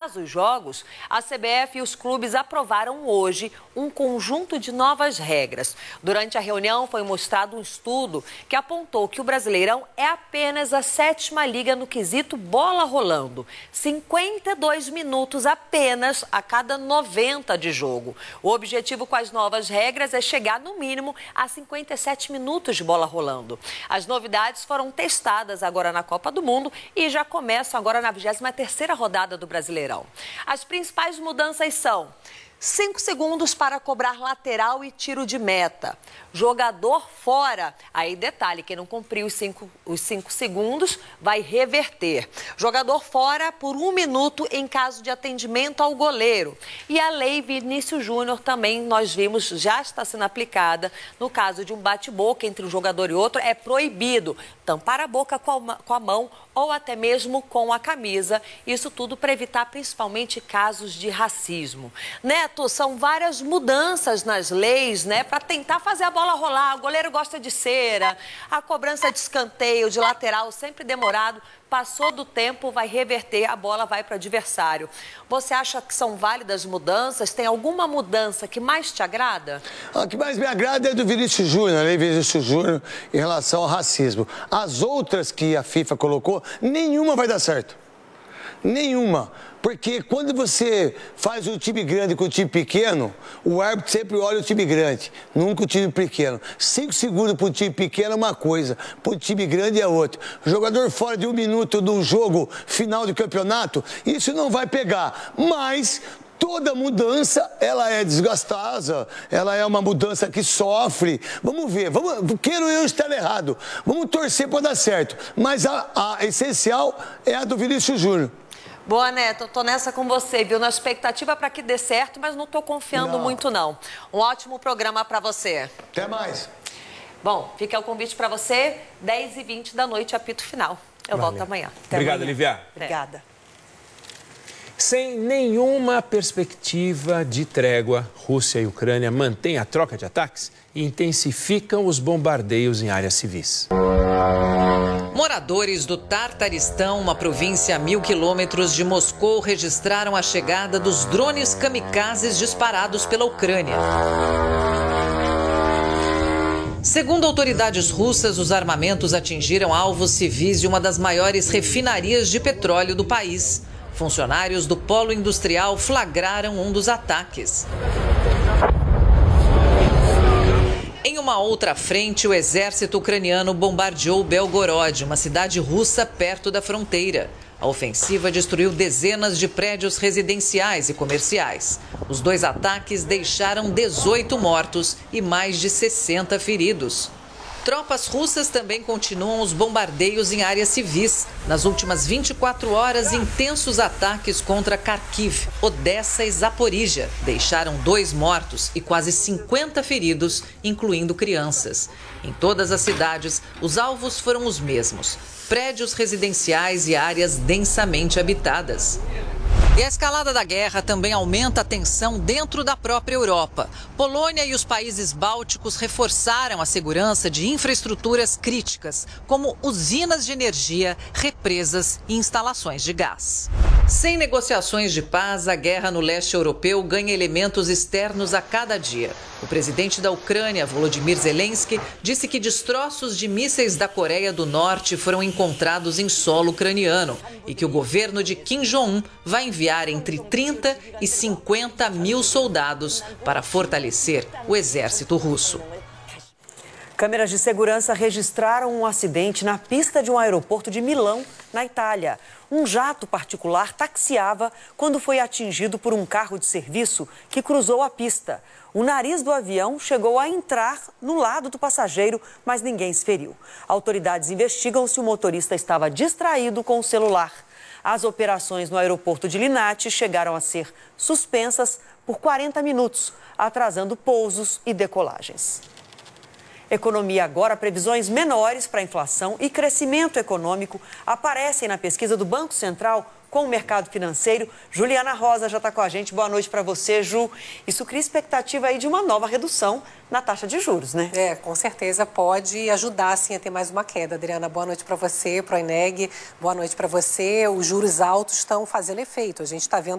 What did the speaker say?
Após os jogos, a CBF e os clubes aprovaram hoje um conjunto de novas regras. Durante a reunião foi mostrado um estudo que apontou que o Brasileirão é apenas a 7ª liga no quesito bola rolando. 52 minutos apenas a cada 90 de jogo. O objetivo com as novas regras é chegar no mínimo a 57 minutos de bola rolando. As novidades foram testadas agora na Copa do Mundo e já começam agora na 23ª rodada do Brasileirão. As principais mudanças são 5 segundos para cobrar lateral e tiro de meta. Jogador fora. Aí, detalhe, quem não cumpriu os 5 segundos vai reverter. Jogador fora por 1 minuto em caso de atendimento ao goleiro. E a lei Vinícius Júnior também, nós vimos, já está sendo aplicada. No caso de um bate-boca entre um jogador e outro, é proibido tampar a boca com a mão ou até mesmo com a camisa. Isso tudo para evitar principalmente casos de racismo. Neto, são várias mudanças nas leis, né, para tentar fazer a bola rolar. O goleiro gosta de cera, a cobrança de escanteio, de lateral, sempre demorado. Passou do tempo, vai reverter, a bola vai para o adversário. Você acha que são válidas mudanças? Tem alguma mudança que mais te agrada? A que mais me agrada é do Vinícius Júnior, a lei Vinícius Júnior, em relação ao racismo. As outras que a FIFA colocou, nenhuma vai dar certo. Nenhuma. Porque quando você faz um time grande com um time pequeno, o árbitro sempre olha o time grande, nunca o time pequeno. 5 segundos para um time pequeno é uma coisa, para um time grande é outra. Jogador fora de 1 minuto num jogo final de campeonato, isso não vai pegar. Mas toda mudança, ela é desgastosa, ela é uma mudança que sofre. Vamos ver, quero eu estar errado. Vamos torcer para dar certo. Mas a essencial é a do Vinícius Júnior. Boa, Neto, eu tô nessa com você, viu? Na expectativa para que dê certo, mas não tô confiando muito, não. Um ótimo programa para você. Até mais. Bom, fica o convite para você, 10h20 da noite, apito final. Eu volto amanhã. Obrigado, Lívia. Obrigada. Sem nenhuma perspectiva de trégua, Rússia e Ucrânia mantêm a troca de ataques e intensificam os bombardeios em áreas civis. Moradores do Tartaristão, uma província a 1.000 quilômetros de Moscou, registraram a chegada dos drones kamikazes disparados pela Ucrânia. Segundo autoridades russas, os armamentos atingiram alvos civis de uma das maiores refinarias de petróleo do país. Funcionários do polo industrial flagraram um dos ataques. Em uma outra frente, o exército ucraniano bombardeou Belgorod, uma cidade russa perto da fronteira. A ofensiva destruiu dezenas de prédios residenciais e comerciais. Os 2 ataques deixaram 18 mortos e mais de 60 feridos. Tropas russas também continuam os bombardeios em áreas civis. Nas últimas 24 horas, intensos ataques contra Kharkiv, Odessa e Zaporíjia deixaram 2 mortos e quase 50 feridos, incluindo crianças. Em todas as cidades, os alvos foram os mesmos: prédios residenciais e áreas densamente habitadas. E a escalada da guerra também aumenta a tensão dentro da própria Europa. Polônia e os países bálticos reforçaram a segurança de infraestruturas críticas, como usinas de energia, represas e instalações de gás. Sem negociações de paz, a guerra no leste europeu ganha elementos externos a cada dia. O presidente da Ucrânia, Volodymyr Zelensky, disse que destroços de mísseis da Coreia do Norte foram encontrados em solo ucraniano e que o governo de Kim Jong-un vai enviar entre 30 e 50 mil soldados para fortalecer o exército russo. Câmeras de segurança registraram um acidente na pista de um aeroporto de Milão, na Itália. Um jato particular taxiava quando foi atingido por um carro de serviço que cruzou a pista. O nariz do avião chegou a entrar no lado do passageiro, mas ninguém se feriu. Autoridades investigam se o motorista estava distraído com o celular. As operações no aeroporto de Linate chegaram a ser suspensas por 40 minutos, atrasando pousos e decolagens. Economia agora, previsões menores para a inflação e crescimento econômico aparecem na pesquisa do Banco Central com o mercado financeiro. Juliana Rosa já está com a gente. Boa noite para você, Ju. Isso cria expectativa aí de uma nova redução na taxa de juros, né? É, com certeza pode ajudar, sim, a ter mais uma queda. Adriana, boa noite para você, para o Eneg. Boa noite para você. Os juros altos estão fazendo efeito. A gente está vendo